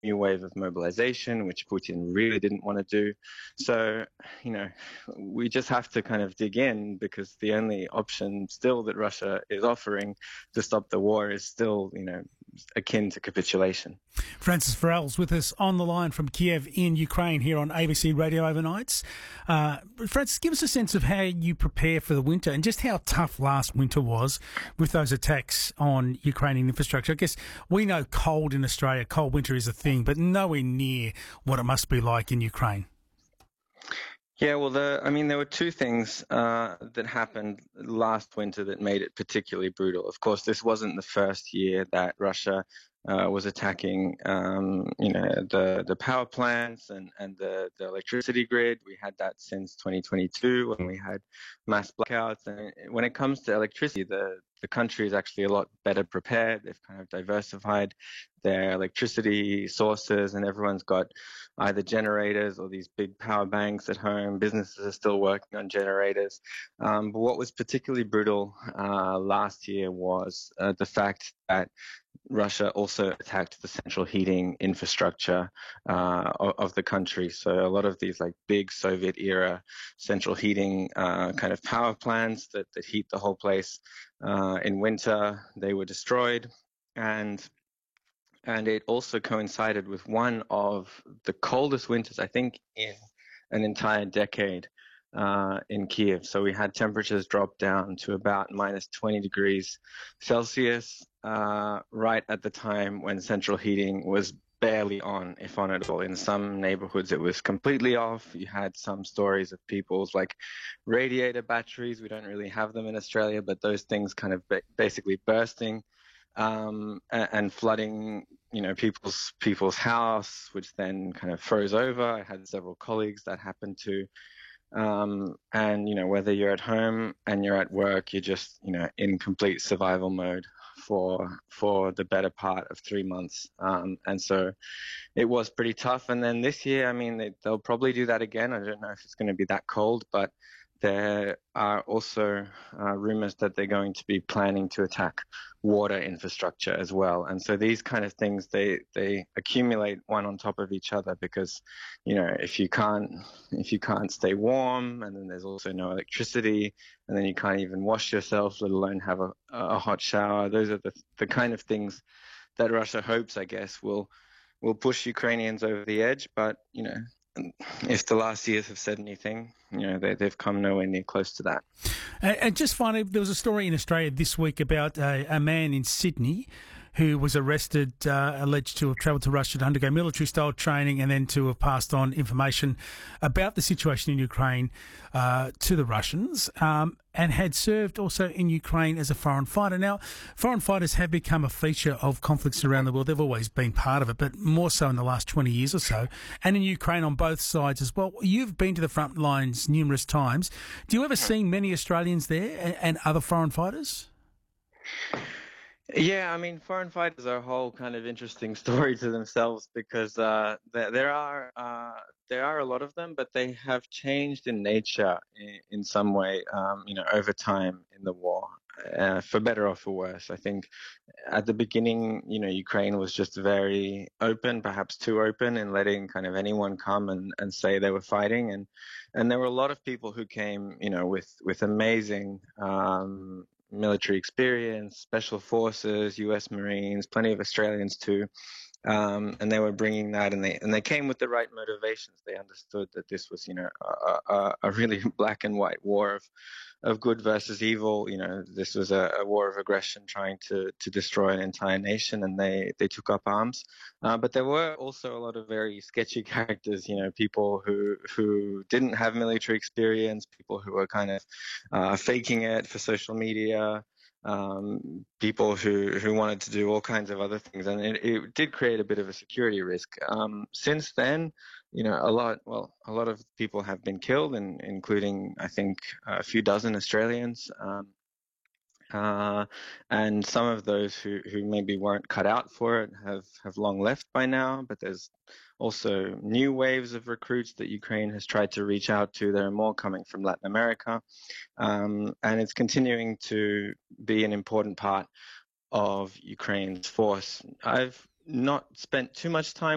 new wave of mobilization, which Putin really didn't want to do. So, we just have to kind of dig in, because the only option still that Russia is offering to stop the war is still, akin to capitulation. Francis Farrell's with us on the line from Kiev in Ukraine here on ABC Radio Overnights. Francis, give us a sense of how you prepare for the winter and just how tough last winter was with those attacks on Ukrainian infrastructure. I guess we know cold in Australia, cold winter is a thing, but nowhere near what it must be like in Ukraine. Yeah, well, there were two things that happened last winter that made it particularly brutal. Of course, this wasn't the first year that Russia was attacking, the power plants and the electricity grid. We had that since 2022 when we had mass blackouts. And when it comes to electricity, the country is actually a lot better prepared. They've kind of diversified their electricity sources, and everyone's got either generators or these big power banks at home. Businesses are still working on generators. But what was particularly brutal last year was the fact that Russia also attacked the central heating infrastructure of the country. So a lot of these like big Soviet era central heating kind of power plants that heat the whole place in winter, they were destroyed. And it also coincided with one of the coldest winters, I think, in an entire decade in Kiev. So we had temperatures drop down to about minus 20 degrees Celsius right at the time when central heating was barely on, if on at all. In some neighborhoods, it was completely off. You had some stories of people's like radiator batteries. We don't really have them in Australia, but those things kind of basically bursting and flooding, people's house, which then kind of froze over. I had several colleagues that happened to. And whether you're at home and you're at work, you're just in complete survival mode for the better part of 3 months. And so it was pretty tough. And then this year, they'll probably do that again. I don't know if it's going to be that cold, but there are also rumors that they're going to be planning to attack water infrastructure as well. And so these kind of things, they accumulate one on top of each other, because, if you can't stay warm, and then there's also no electricity, and then you can't even wash yourself, let alone have a hot shower. Those are the kind of things that Russia hopes, I guess, will push Ukrainians over the edge. But, if the last years have said anything, they've come nowhere near close to that. And just finally, there was a story in Australia this week about a man in Sydney who was arrested, alleged to have travelled to Russia to undergo military-style training and then to have passed on information about the situation in Ukraine to the Russians, and had served also in Ukraine as a foreign fighter. Now, foreign fighters have become a feature of conflicts around the world. They've always been part of it, but more so in the last 20 years or so, and in Ukraine on both sides as well. You've been to the front lines numerous times. Do you ever see many Australians there and other foreign fighters? Yeah, foreign fighters are a whole kind of interesting story to themselves, because there are a lot of them, but they have changed in nature in some way, over time in the war, for better or for worse. I think at the beginning, Ukraine was just very open, perhaps too open, in letting kind of anyone come and say they were fighting, and there were a lot of people who came, with amazing military experience, special forces, U.S. Marines, plenty of Australians too, and they were bringing that, and they came with the right motivations. They understood that this was, a really black and white war of good versus evil. This was a war of aggression trying to destroy an entire nation, and they took up arms. But there were also a lot of very sketchy characters, people who didn't have military experience, people who were kind of faking it for social media, people who wanted to do all kinds of other things, and it did create a bit of a security risk. Since then, a lot of people have been killed, including, I think, a few dozen Australians. And some of those who maybe weren't cut out for it have long left by now, but there's also new waves of recruits that Ukraine has tried to reach out to. There are more coming from Latin America, and it's continuing to be an important part of Ukraine's force. I've not spent too much time